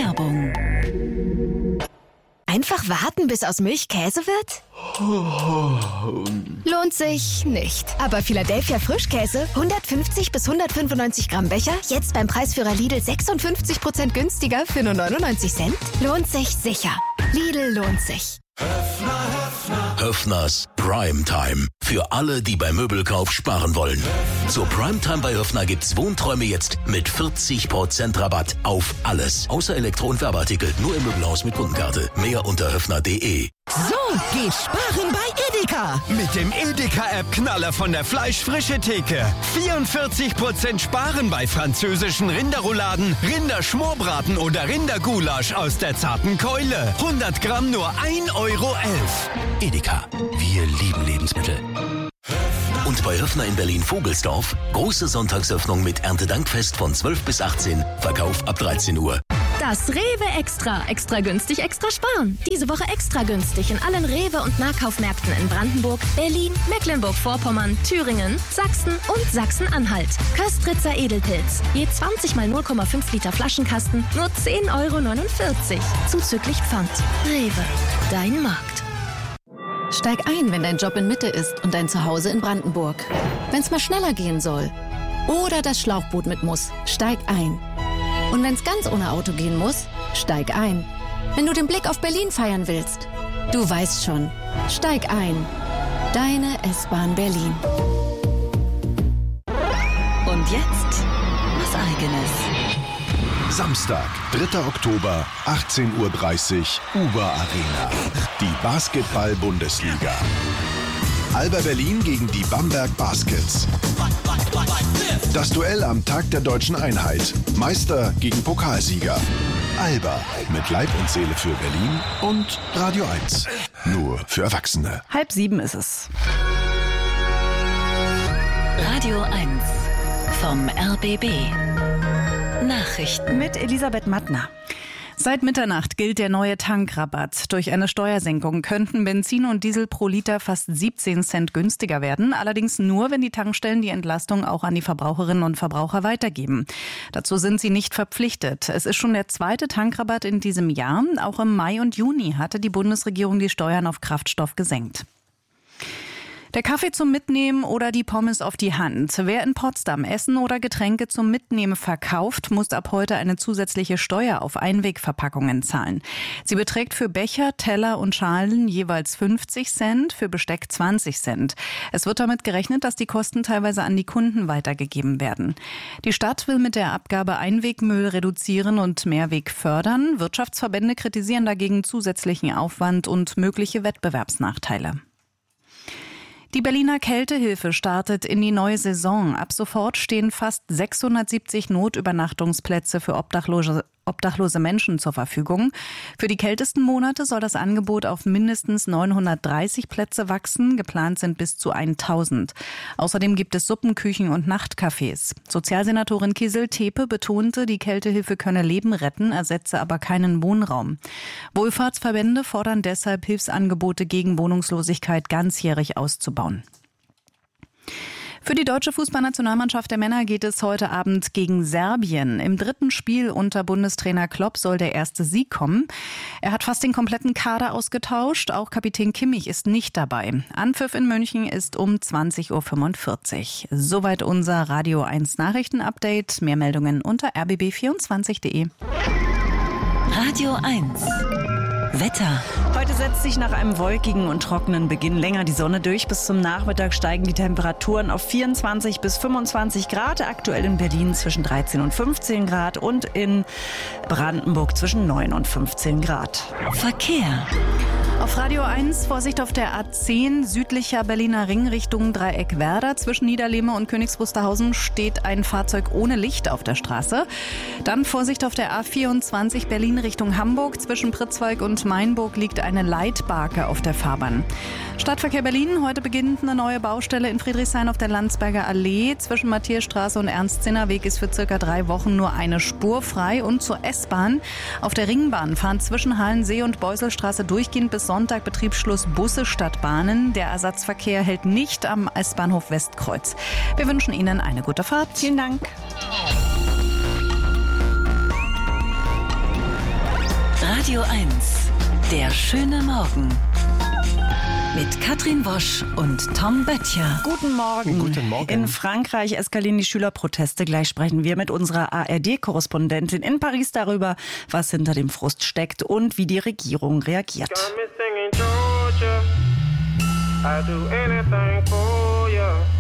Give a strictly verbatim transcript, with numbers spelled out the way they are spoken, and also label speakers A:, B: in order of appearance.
A: Werbung.
B: Einfach warten, bis aus Milch Käse wird? Lohnt sich nicht. Aber Philadelphia Frischkäse, hundertfünfzig bis hundertfünfundneunzig Gramm Becher, jetzt beim Preisführer Lidl sechsundfünfzig Prozent günstiger für nur neunundneunzig Cent? Lohnt sich sicher. Lidl lohnt sich.
C: Höfner, Höfner.
D: Höfners Primetime. Für alle, die beim Möbelkauf sparen wollen. Zur Primetime bei Höfner gibt's Wohnträume jetzt mit vierzig Prozent Rabatt auf alles. Außer Elektro- und Werbeartikel. Nur im Möbelhaus mit Kundenkarte. Mehr unter höfner punkt de.
E: So geht sparen bei Edeka. Mit dem Edeka-App-Knaller von der Fleischfrische Theke. vierundvierzig Prozent sparen bei französischen Rinderrouladen, Rinderschmorbraten oder Rindergulasch aus der zarten Keule. hundert Gramm nur ein Euro elf.
D: Edeka. Wir lieben Lebensmittel. Und bei Höfner in Berlin-Vogelsdorf große Sonntagsöffnung mit Erntedankfest von zwölf bis achtzehn. Verkauf ab dreizehn Uhr.
B: Das Rewe Extra. Extra günstig, extra sparen. Diese Woche extra günstig in allen Rewe- und Nahkaufmärkten in Brandenburg, Berlin, Mecklenburg-Vorpommern, Thüringen, Sachsen und Sachsen-Anhalt. Köstritzer Edelpilz. Je zwanzig mal null Komma fünf Liter Flaschenkasten, nur zehn Euro neunundvierzig. Zuzüglich Pfand. Rewe. Dein Markt.
F: Steig ein, wenn dein Job in Mitte ist und dein Zuhause in Brandenburg. Wenn's mal schneller gehen soll. Oder das Schlauchboot mit muss. Steig ein. Und wenn's ganz ohne Auto gehen muss, steig ein. Wenn du den Blick auf Berlin feiern willst, du weißt schon, steig ein. Deine S-Bahn Berlin.
A: Und jetzt was Eigenes.
G: Samstag, dritter Oktober, achtzehn Uhr dreißig, Uber Arena. Die Basketball-Bundesliga. Alba Berlin gegen die Bamberg Baskets. Das Duell am Tag der deutschen Einheit. Meister gegen Pokalsieger. Alba mit Leib und Seele für Berlin und Radio eins. Nur für Erwachsene.
H: Halb sieben ist es.
A: Radio eins vom R B B. Nachrichten
H: mit Elisabeth Mattner. Seit Mitternacht gilt der neue Tankrabatt. Durch eine Steuersenkung könnten Benzin und Diesel pro Liter fast siebzehn Cent günstiger werden. Allerdings nur, wenn die Tankstellen die Entlastung auch an die Verbraucherinnen und Verbraucher weitergeben. Dazu sind sie nicht verpflichtet. Es ist schon der zweite Tankrabatt in diesem Jahr. Auch im Mai und Juni hatte die Bundesregierung die Steuern auf Kraftstoff gesenkt. Der Kaffee zum Mitnehmen oder die Pommes auf die Hand. Wer in Potsdam Essen oder Getränke zum Mitnehmen verkauft, muss ab heute eine zusätzliche Steuer auf Einwegverpackungen zahlen. Sie beträgt für Becher, Teller und Schalen jeweils fünfzig Cent, für Besteck zwanzig Cent. Es wird damit gerechnet, dass die Kosten teilweise an die Kunden weitergegeben werden. Die Stadt will mit der Abgabe Einwegmüll reduzieren und Mehrweg fördern. Wirtschaftsverbände kritisieren dagegen zusätzlichen Aufwand und mögliche Wettbewerbsnachteile. Die Berliner Kältehilfe startet in die neue Saison. Ab sofort stehen fast sechshundertsiebzig Notübernachtungsplätze für Obdachlose, obdachlose Menschen zur Verfügung. Für die kältesten Monate soll das Angebot auf mindestens neunhundertdreißig Plätze wachsen. Geplant sind bis zu tausend. Außerdem gibt es Suppenküchen und Nachtcafés. Sozialsenatorin Kiesel-Tepe betonte, die Kältehilfe könne Leben retten, ersetze aber keinen Wohnraum. Wohlfahrtsverbände fordern deshalb, Hilfsangebote gegen Wohnungslosigkeit ganzjährig auszubauen. Für die deutsche Fußballnationalmannschaft der Männer geht es heute Abend gegen Serbien. Im dritten Spiel unter Bundestrainer Klopp soll der erste Sieg kommen. Er hat fast den kompletten Kader ausgetauscht. Auch Kapitän Kimmich ist nicht dabei. Anpfiff in München ist um zwanzig Uhr fünfundvierzig. Soweit unser Radio eins Nachrichtenupdate. Mehr Meldungen unter r b b vierundzwanzig punkt de.
A: Radio eins Wetter.
H: Heute setzt sich nach einem wolkigen und trockenen Beginn länger die Sonne durch. Bis zum Nachmittag steigen die Temperaturen auf vierundzwanzig bis fünfundzwanzig Grad. Aktuell in Berlin zwischen dreizehn und fünfzehn Grad und in Brandenburg zwischen neun und fünfzehn Grad.
A: Verkehr.
H: Auf Radio eins Vorsicht auf der A zehn, südlicher Berliner Ring Richtung Dreieck-Werder. Zwischen Niederlehme und Königs Wusterhausen steht ein Fahrzeug ohne Licht auf der Straße. Dann Vorsicht auf der A vierundzwanzig Berlin Richtung Hamburg. Zwischen Pritzwalk und Mainburg liegt eine Leitbarke auf der Fahrbahn. Stadtverkehr Berlin. Heute beginnt eine neue Baustelle in Friedrichshain auf der Landsberger Allee. Zwischen Matthiasstraße und Ernst-Zinner-Weg ist für circa drei Wochen nur eine Spur frei. Und zur S-Bahn. Auf der Ringbahn fahren zwischen Halensee und Beuselstraße durchgehend bis Sonntag Betriebsschluss Busse statt Bahnen. Der Ersatzverkehr hält nicht am S-Bahnhof Westkreuz. Wir wünschen Ihnen eine gute Fahrt. Vielen Dank.
A: Radio eins. Der schöne Morgen. Mit Katrin Wosch und Tom Böttcher.
I: Guten Morgen.
J: Guten Morgen.
I: In Frankreich eskalieren die Schülerproteste. Gleich sprechen wir mit unserer A R D-Korrespondentin in Paris darüber, was hinter dem Frust steckt und wie die Regierung reagiert.
K: Got me singing Georgia. I do anything for you.